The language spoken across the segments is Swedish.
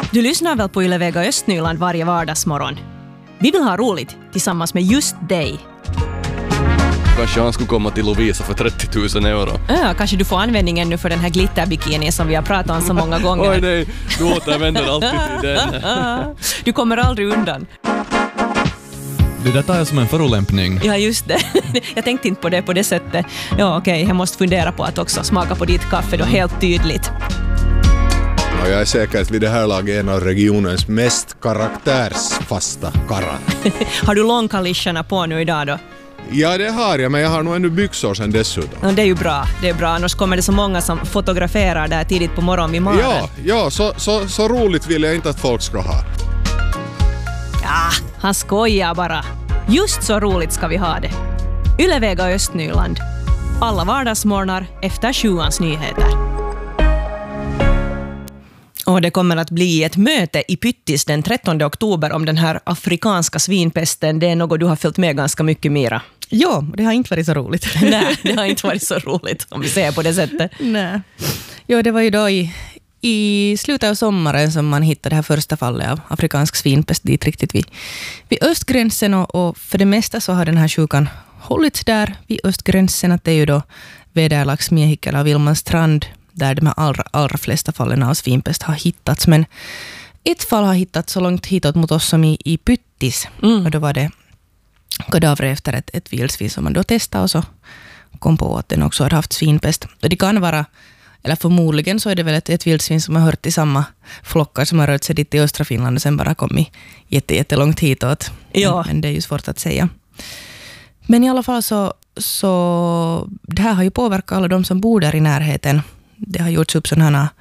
Du lyssnar väl på Yle Vega Östnyland varje vardagsmorgon? Vi vill ha roligt tillsammans med just dig. Kanske han skulle komma till Lovisa för 30 000 euro. Kanske du får användningen nu för den här glitterbikini som vi har pratat om så många gånger. Oj nej, du återvänder alltid till den. Du kommer aldrig undan. Det där tar jag som en förolämpning. Ja, just det. Jag tänkte inte på det på det sättet. Ja, okej. Jag måste fundera på att också smaka på ditt kaffe då helt tydligt. Ja, jag är säkert vid det här laget en av regionens mest karaktärsfasta karrar. Har du långkalischerna på nu idag då? Ja, det har jag, men jag har nog ännu byxor sen dessutom. Ja, det är ju bra. Det är bra. Annars kommer det så många som fotograferar där tidigt på morgonen vid morgonen. Ja, så roligt vill jag inte att folk ska ha. Ja, han skojar bara. Just så roligt ska vi ha det. Yle Vega Östnyland. Alla vardagsmorgnar efter 7:ans nyheter. Och det kommer att bli ett möte i Pyttis den 13 oktober om den här afrikanska svinpesten. Det är något du har följt med ganska mycket, Mira. Ja, det har inte varit så roligt. Nej, det har inte varit så roligt om vi säger på det sättet. Nej. Ja, det var ju då i slutet av sommaren som man hittade det här första fallet av afrikansk svinpest dit riktigt vid östgränsen. Och för det mesta så har den här sjukan hållits där vid östgränsen. Att det är ju då Vederlax, Miehikkälä och Vilmanstrand där de här allra flesta fallen av svinpest har hittats. Men ett fall har hittats så långt hitåt mot oss som i Pyttis. Och då var det kadaver efter ett vildsvin som man då testade och så kom på att den också hade haft svinpest. Och det kan vara, eller förmodligen så är det väl ett vildsvin som har hört i samma flockar som har rört sig dit i östra Finland och sen bara kommit jättelångt hitåt. Ja. Men det är ju svårt att säga. Men i alla fall så det här har ju påverkat alla de som bor där i närheten. Det har gjorts upp sådana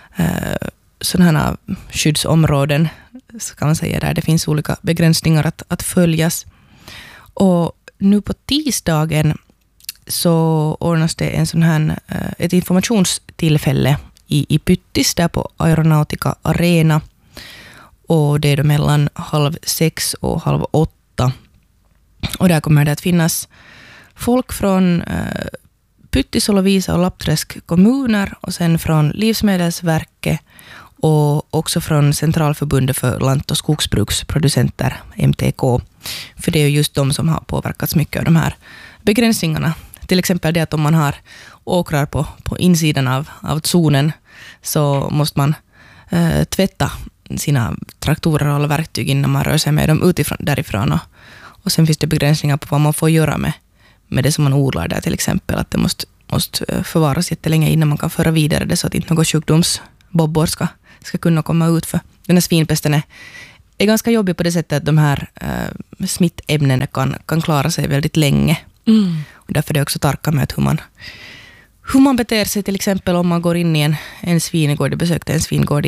här skyddsområden, så kan man säga, där det finns olika begränsningar att följas. Och nu på tisdagen så ordnas det en sån här, ett informationstillfälle i Pyttis där på Aeronautica Arena. Och det är då mellan 5:30 och 7:30. Och där kommer det att finnas folk från Pyttis och Lovisa och Lappträsk kommuner och sen från Livsmedelsverket och också från Centralförbundet för lant- och skogsbruksproducenter, MTK. För det är ju just de som har påverkats mycket av de här begränsningarna. Till exempel det att om man har åkrar på insidan av zonen så måste man tvätta sina traktorer och alla verktyg innan man rör sig med dem därifrån. Och sen finns det begränsningar på vad man får göra med det som man odlar där till exempel. Att det måste förvaras jättelänge innan man kan föra vidare det så att inte något sjukdomsbobbor ska kunna komma ut. För den här svinpesten är ganska jobbig på det sättet att de här smittämnena kan klara sig väldigt länge. Och därför är det också tarka med hur man beter sig till exempel om man går in i en svingård. Jag besökte en svingård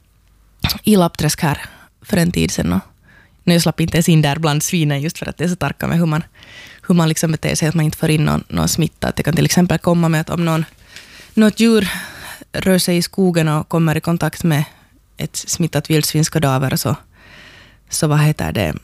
i Lappträsk här för en tid sedan. Och jag slapp inte ens in där bland svinen just för att det är så tarka med hur man liksom beter sig, att man inte får in någon smitta. Att det kan till exempel komma med att om något djur rör sig i skogen och kommer i kontakt med ett smittat vildsvinskadaver så vad heter det,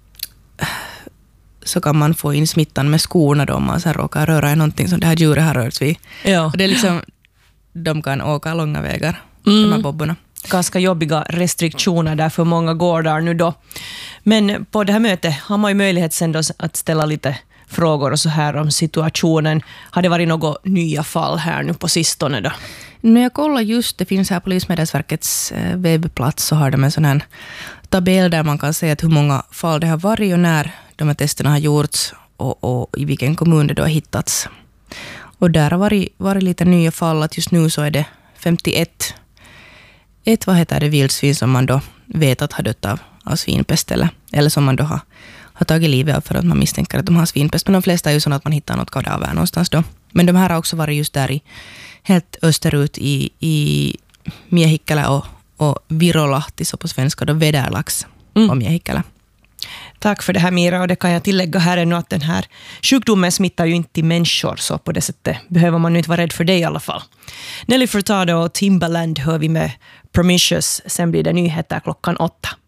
så kan man få in smittan med skorna då om man sen råkar röra i någonting som det här djuret har rört vid. Ja. Och det är liksom, de kan åka långa vägar, de här bobborna. Ganska jobbiga restriktioner där för många gårdar nu då. Men på det här mötet har man ju möjlighet sen då att ställa lite frågor och så här om situationen. Har det varit något nya fall här nu på sistone då? När jag kollar just, det finns här på Livsmedelsverkets webbplats så har de en sån här tabell där man kan se att hur många fall det har varit och när de här testerna har gjorts och i vilken kommun det då har hittats. Och där har varit lite nya fall, att just nu så är det 51 vildsvin som man då vet att har dött av svinpest eller som man då har tagit livet av för att man misstänker att de har svinpest. Men de flesta är ju så att man hittar något kadaver någonstans då. Men de här har också varit just där helt österut i Miehikkälä och Virolahti, så på svenska då Vederlax och Miehikkälä. Tack för det här, Mira, och det kan jag tillägga här ännu att den här sjukdomen smittar ju inte till människor, så på det sättet behöver man ju inte vara rädd för det i alla fall. Nelly Furtado och Timbaland hör vi med Promiscuous, sen blir det nyheter 8:00.